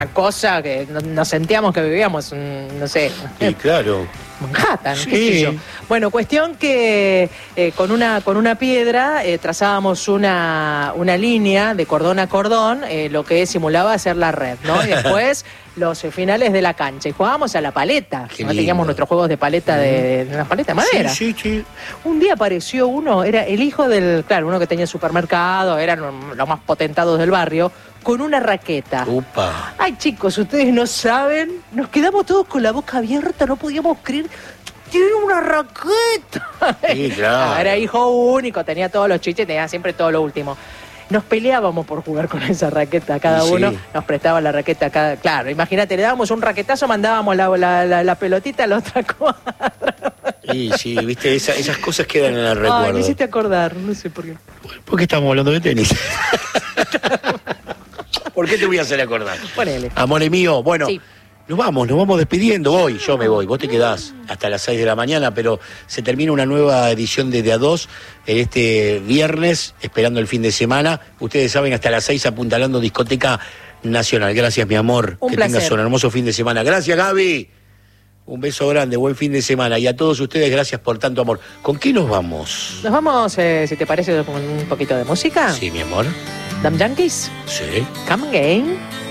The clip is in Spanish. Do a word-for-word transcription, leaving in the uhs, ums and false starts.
cosa que no- nos sentíamos que vivíamos, mm, no sé, Sí, claro. Manhattan, Sí. qué sé yo. Bueno, cuestión que eh, con una con una piedra eh, trazábamos una, una línea de cordón a cordón, eh, lo que simulaba hacer la red, ¿no? Y después los eh, finales de la cancha. Y jugábamos a la paleta. Qué ¿No? lindo. Teníamos nuestros juegos de paleta de, de una paleta de madera. Sí, sí, sí. Un día apareció uno, era el hijo del, claro, uno que tenía supermercado, eran los más potentados del barrio, con una raqueta. Upa. Ay, chicos, ustedes no saben, nos quedamos todos con la boca abierta, no podíamos creer. Tiene una raqueta. Sí, claro. Era hijo único, tenía todos los chiches, tenía siempre todo lo último. Nos peleábamos por jugar con esa raqueta, cada Sí. uno nos prestaba la raqueta a cada. Claro, imagínate, le dábamos un raquetazo, mandábamos la, la, la, la pelotita a la otra cuadra. Sí, sí, viste, esa- esas cosas quedan en el recuerdo. Ay, me hiciste acordar, no sé por qué. ¿Por qué estamos hablando de tenis? ¿Por qué te voy a hacer acordar? Ponele. Amore mío, bueno, Sí. nos vamos, nos vamos despidiendo hoy. Yo me voy, vos te quedás hasta las seis de la mañana, pero se termina una nueva edición de De A dos en este viernes, esperando el fin de semana. Ustedes saben, hasta las seis apuntalando Discoteca Nacional. Gracias, mi amor. Un que placer. tengas un hermoso fin de semana. Gracias, Gaby. Un beso grande, buen fin de semana. Y a todos ustedes, gracias por tanto amor. ¿Con qué nos vamos? Nos vamos, eh, si te parece, con un poquito de música. Sí, mi amor. Damn Yankees, Sí. Come Again.